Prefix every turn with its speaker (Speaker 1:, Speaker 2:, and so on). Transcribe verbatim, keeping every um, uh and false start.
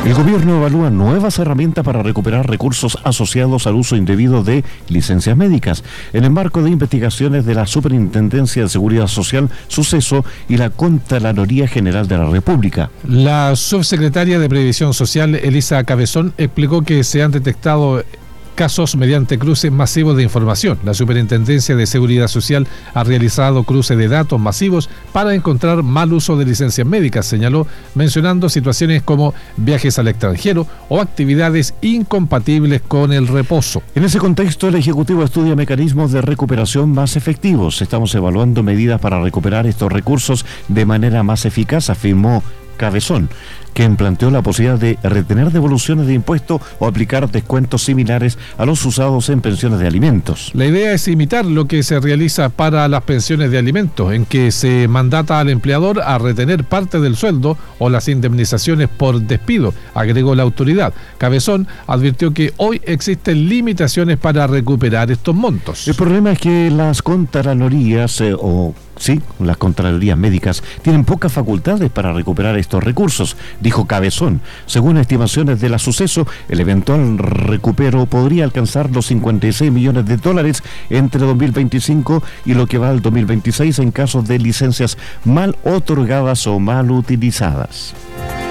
Speaker 1: El gobierno evalúa nuevas herramientas para recuperar recursos asociados al uso indebido de licencias médicas, en el marco de investigaciones de la Superintendencia de Seguridad Social, Suceso y la Contraloría General de la República.
Speaker 2: La subsecretaria de Previsión Social, Elisa Cabezón, explicó que se han detectado casos mediante cruces masivos de información. La Superintendencia de Seguridad Social ha realizado cruces de datos masivos para encontrar mal uso de licencias médicas, señaló, mencionando situaciones como viajes al extranjero o actividades incompatibles con el reposo.
Speaker 1: En ese contexto, el Ejecutivo estudia mecanismos de recuperación más efectivos. Estamos evaluando medidas para recuperar estos recursos de manera más eficaz, afirmó Cabezón, quien planteó la posibilidad de retener devoluciones de impuestos o aplicar descuentos similares a los usados en pensiones de alimentos.
Speaker 2: La idea es imitar lo que se realiza para las pensiones de alimentos, en que se mandata al empleador a retener parte del sueldo o las indemnizaciones por despido, agregó la autoridad. Cabezón advirtió que hoy existen limitaciones para recuperar estos montos.
Speaker 1: El problema es que las contralorías eh, o Sí, las contralorías médicas tienen pocas facultades para recuperar estos recursos, dijo Cabezón. Según estimaciones de la Suceso, el eventual recupero podría alcanzar los cincuenta y seis millones de dólares entre dos mil veinticinco y lo que va al dos mil veintiséis en casos de licencias mal otorgadas o mal utilizadas.